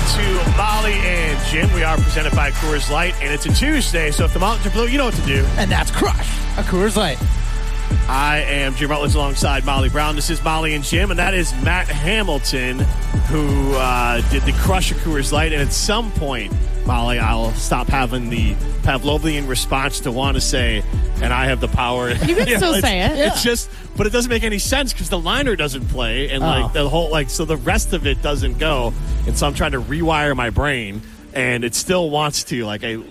to Molly and Jim. We are presented by Coors Light, and it's a Tuesday, so if the mountains are blue, you know what to do. And that's crush a Coors Light. I am Jim Rutledge alongside Molly Brown. This is Molly and Jim, and that is Matt Hamilton, who did the Crush of Coors Light. And at some point, Molly, I'll stop having the Pavlovian response to want to say, and I have the power. You can still say it. It's just, but it doesn't make any sense because the liner doesn't play, and the whole, so the rest of it doesn't go. And so I'm trying to rewire my brain, and it still wants to,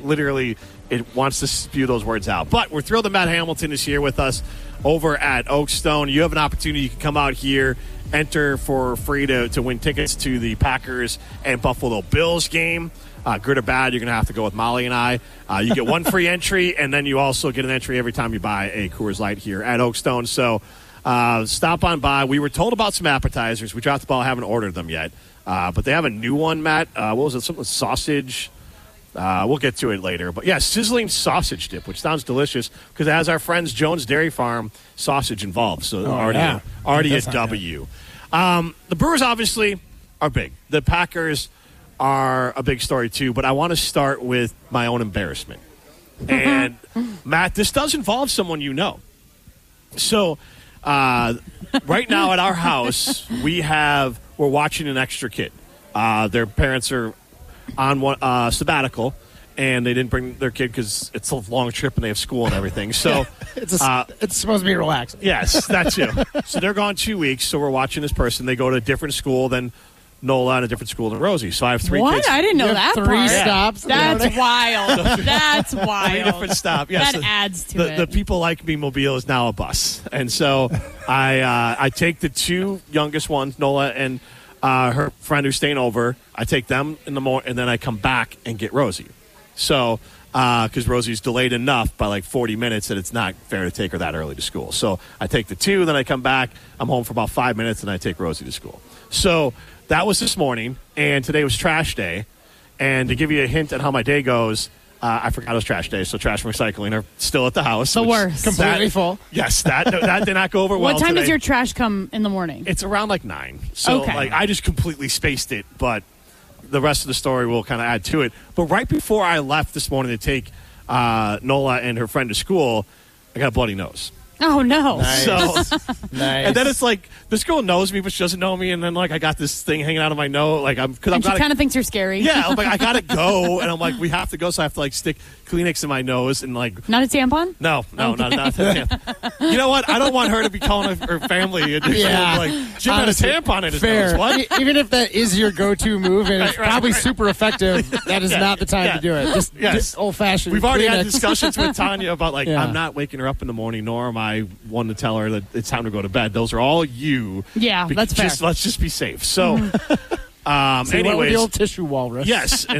it wants to spew those words out. But we're thrilled that Matt Hamilton is here with us over at Oakstone. You have an opportunity. You can come out here, enter for free to win tickets to the Packers and Buffalo Bills game. Good or bad, you're going to have to go with Molly and I. You get one free entry, and then you also get an entry every time you buy a Coors Light here at Oakstone. So stop on by. We were told about some appetizers. We dropped the ball. Haven't ordered them yet. But they have a new one, Matt. What was it? Something with sausage. We'll get to it later. But, yeah, sizzling sausage dip, which sounds delicious because it has our friends Jones Dairy Farm sausage involved. So already a W. The Brewers obviously are big. The Packers are a big story too. But I want to start with my own embarrassment. And, Matt, this does involve someone you know. So right now at our house, we're watching an extra kid. Their parents are on one sabbatical, and they didn't bring their kid because it's a long trip and they have school and everything. So it's supposed to be relaxed. Yes, that's it. So they're gone 2 weeks. So we're watching this person. They go to a different school than Nola and a different school than Rosie. So I have three kids. I didn't know that three part. stops. That's wild. That's wild. 3 different stops. Yes, that adds to it. The People Like Me mobile is now a bus, and so I take the 2 youngest ones, Nola and her friend who's staying over. I take them in the morning, and then I come back and get Rosie. So, because Rosie's delayed enough by 40 minutes that it's not fair to take her that early to school. So I take the 2, then I come back. I'm home for about 5 minutes, and I take Rosie to school. So that was this morning, and today was trash day. And to give you a hint on how my day goes, I forgot it was trash day, so trash and recycling are still at the house. The worst. Completely full. Yes, that did not go over well What time today. does your trash come in the morning? It's around 9. So Okay. I just completely spaced it, but the rest of the story will kind of add to it. But right before I left this morning to take Nola and her friend to school, I got a bloody nose. Oh, no. Nice. So, Nice. and then it's this girl knows me, but she doesn't know me. And then I got this thing hanging out of my nose, And she kind of thinks you're scary. Yeah, I'm I gotta go, and I'm we have to go, so I have to stick Kleenex in my nose and Not a tampon? No, not You know what? I don't want her to be calling her family and just Jim Honestly, had a tampon in his fair. nose. What? Even if that is your go-to move and it's Right. probably super effective, that is not the time to do it. Just old-fashioned. We've already had Kleenex. discussions with Tanya about Yeah. I'm not waking her up in the morning, nor am I one to tell her that it's time to go to bed. Those are all you. Yeah, that's fair. Let's just be safe. So, So you went with anyways, the old tissue walrus. yes, and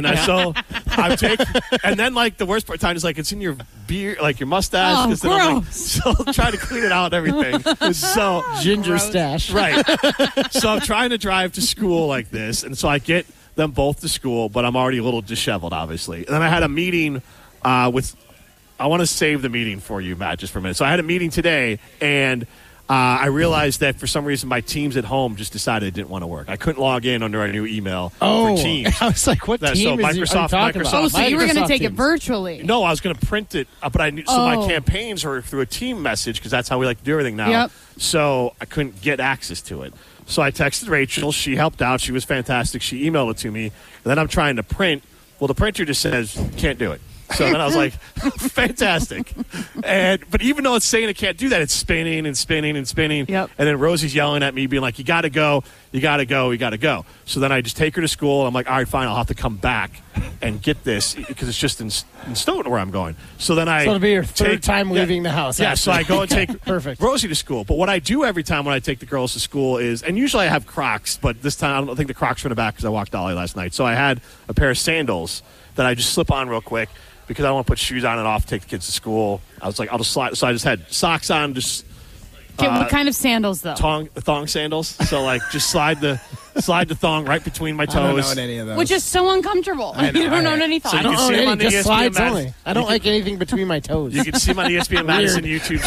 I take, and then the worst part of time is it's in your beard, your mustache. Oh, 'cause then I'm gross. so trying to clean it out and everything. So Ginger Gross. stash. right. So I'm trying to drive to school like this, and so I get them both to school, but I'm already a little disheveled, obviously. And then I had a meeting with. I want to save the meeting for you, Matt, just for a minute. So I had a meeting today, and I realized that for some reason my Teams at home just decided it didn't want to work. I couldn't log in under our new email for Teams. I was like, what So team is Microsoft- talking about? Oh, so you were going to Microsoft take it Teams. virtually. No, I was going to print it, but I knew so my Oh. campaigns were through a team message because that's how we like to do everything now. Yep. So I couldn't get access to it. So I texted Rachel. She helped out. She was fantastic. She emailed it to me. And then I'm trying to print. Well, the printer just says can't do it. So then I was like, fantastic. But even though it's saying it can't do that, it's spinning and spinning and spinning. Yep. And then Rosie's yelling at me, being like, you got to go, you got to go, you got to go. So then I just take her to school. I'm like, all right, fine, I'll have to come back and get this because it's just in Stoughton where I'm going. So then I So it'll be your third time leaving the house. Yeah, so I go and take Perfect. Rosie to school. But what I do every time when I take the girls to school is, and usually I have Crocs, but this time I don't think the Crocs were in the back because I walked Dolly last night. So I had a pair of sandals that I just slip on real quick because I don't want to put shoes on and off to take the kids to school. I was like, I'll just slide. So I just had socks on, just What kind of sandals, though? thong sandals. So just slide the thong right between my I don't toes. know any of those. Which is so uncomfortable. I know, You don't I own any So thoughts. you I can don't see own them any, on the just ESPN slides Madison. only. I don't like anything between my toes. You can see them on the ESPN Madison YouTube